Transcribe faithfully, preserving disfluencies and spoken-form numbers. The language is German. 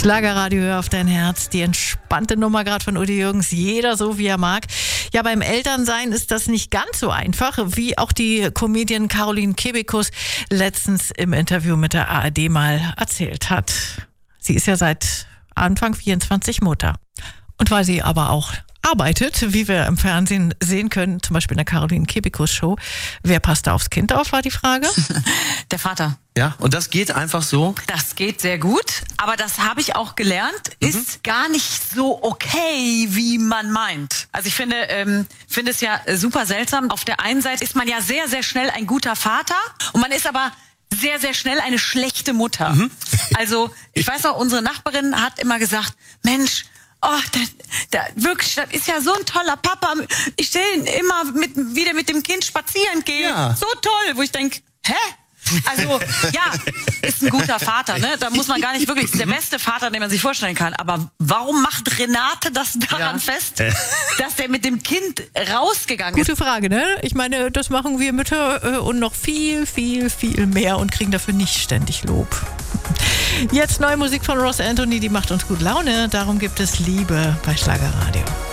Schlagerradio, hör auf dein Herz. Die entspannte Nummer gerade von Udi Jürgens. Jeder so, wie er mag. Ja, beim Elternsein ist das nicht ganz so einfach, wie auch die Comedian Caroline Kebekus letztens im Interview mit der A R D mal erzählt hat. Sie ist ja seit Anfang vierundzwanzig Mutter. Und weil sie aber auch arbeitet, wie wir im Fernsehen sehen können, zum Beispiel in der Caroline Kebekus Show. Wer passt da aufs Kind auf, war die Frage? Der Vater. Ja, und das geht einfach so? Das geht sehr gut, aber das habe ich auch gelernt, mhm. ist gar nicht so okay, wie man meint. Also ich finde, ähm, finde es ja super seltsam. Auf der einen Seite ist man ja sehr, sehr schnell ein guter Vater und man ist aber sehr, sehr schnell eine schlechte Mutter. Mhm. Also ich weiß noch, unsere Nachbarin hat immer gesagt, Mensch, oh, da, da, wirklich, das ist ja so ein toller Papa. Ich sehe ihn immer mit, wieder mit dem Kind spazieren gehen. Ja. So toll, wo ich denke, hä? Also, ja, ist ein guter Vater, ne? Da muss man gar nicht wirklich, ist der beste Vater, den man sich vorstellen kann. Aber warum macht Renate das daran ja. fest, dass der mit dem Kind rausgegangen Gute ist? Gute Frage, ne? Ich meine, das machen wir Mütter und noch viel, viel, viel mehr und kriegen dafür nicht ständig Lob. Jetzt neue Musik von Ross Anthony, die macht uns gut Laune. Darum gibt es Liebe bei Schlagerradio.